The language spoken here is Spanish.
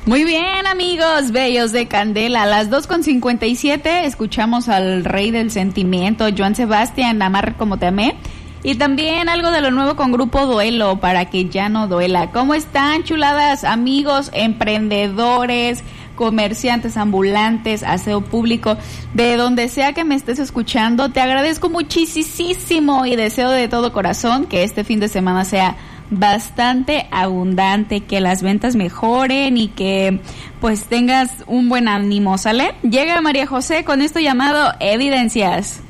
Muy bien, amigos bellos de Candela. A las 2:57 escuchamos al rey del sentimiento, Joan Sebastián, Amar como te amé. Y también algo de lo nuevo con Grupo Duelo, para que ya no duela. ¿Cómo están, chuladas, amigos, emprendedores, comerciantes ambulantes, aseo público, de donde sea que me estés escuchando? Te agradezco muchísimo y deseo de todo corazón que este fin de semana sea bastante abundante, que las ventas mejoren y que pues tengas un buen ánimo, ¿sale? Llega María José con esto llamado Evidencias.